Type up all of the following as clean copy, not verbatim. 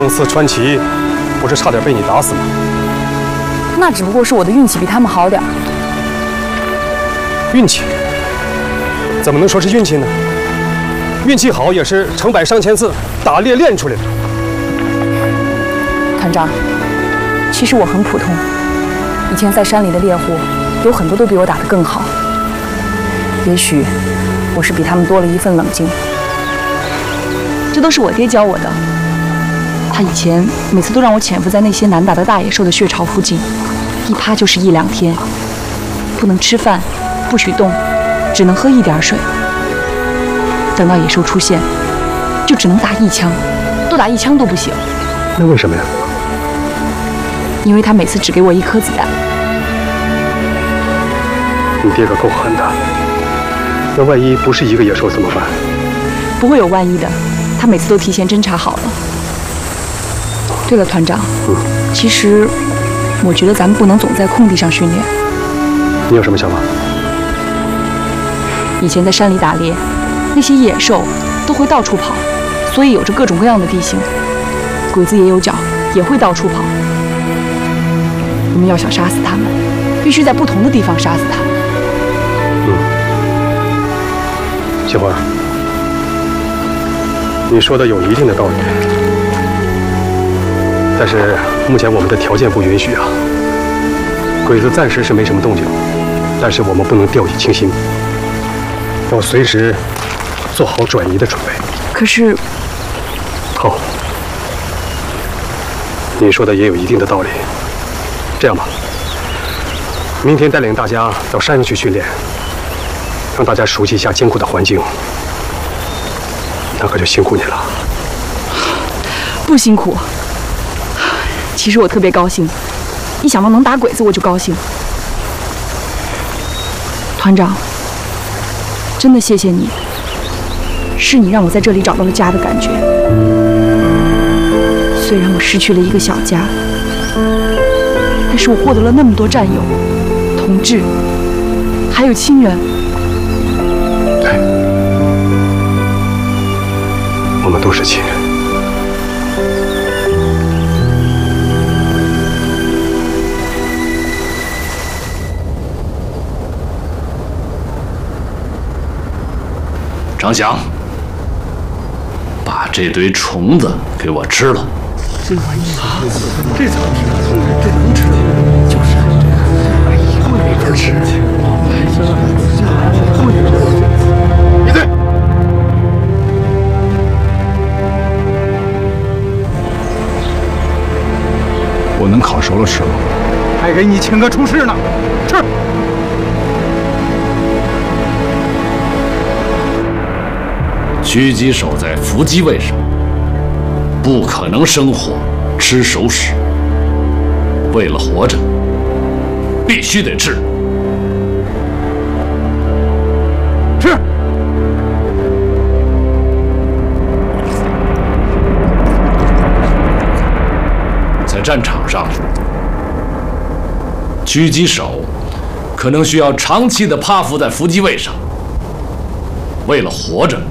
上次川崎不是差点被你打死吗？ 那只不过是我的运气比他们好点儿。 运气？怎么能说是运气呢？运气好也是成百上千次打猎练出来的。 团长，其实我很普通，以前在山里的猎户有很多都比我打得更好。也许我是比他们多了一份冷静。这都是我爹教我的。他以前每次都让我潜伏在那些难打的大野兽的血巢附近，一趴就是1、2天，不能吃饭，不许动，只能喝一点水。等到野兽出现，就只能打1枪，多打1枪都不行。 那为什么呀？ 因为他每次只给我1颗子弹。 你爹可够狠的。那万一不是一个野兽怎么办？ 不会有万一的，他每次都提前侦查好了。对了，团长，其实我觉得咱们不能总在空地上训练。 你有什么想法？ 以前在山里打猎，那些野兽都会到处跑，所以有着各种各样的地形。鬼子也有脚，也会到处跑。我们要想杀死他们，必须在不同的地方杀死他们。 杏花，你说的有一定的道理。但是目前我们的条件不允许啊。鬼子暂时是没什么动静，但是我们不能掉以轻心，要随时做好转移的准备。 可是， 好，你说的也有一定的道理。这样吧，明天带领大家到山上去训练，让大家熟悉一下艰苦的环境。那可就辛苦你了。 不辛苦。其实我特别高兴，一想到能打鬼子我就高兴。团长，真的谢谢你，是你让我在这里找到了家的感觉。虽然我失去了一个小家，但是我获得了那么多战友、同志，还有亲人。 对，我们都是亲人。 张翔，把这堆虫子给我吃了。 这玩意儿，这怎么吃？这能吃？就是，哎呀，没法吃。 闭嘴！ 我能烤熟了吃吗？还给你请个厨师呢，吃。 狙击手在伏击位上，不可能生火吃熟食。为了活着，必须得吃。 吃。 在战场上，狙击手可能需要长期的趴伏在伏击位上。为了活着，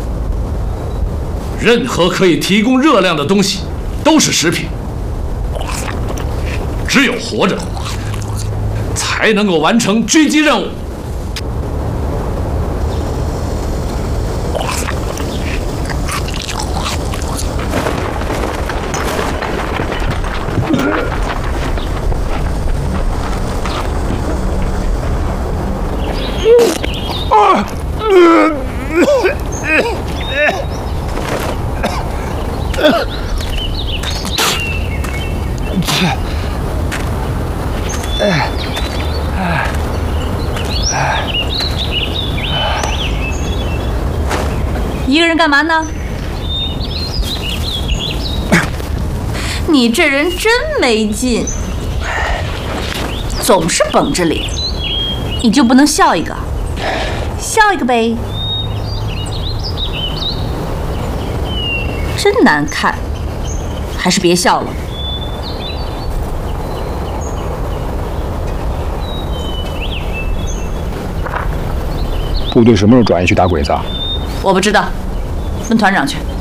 任何可以提供热量的东西都是食品。只有活着，才能够完成狙击任务。 一个人干嘛呢？你这人真没劲，总是绷着脸，你就不能笑一个？笑一个呗！真难看，还是别笑了。 部队什么时候转移去打鬼子啊？ 我不知道，问团长去。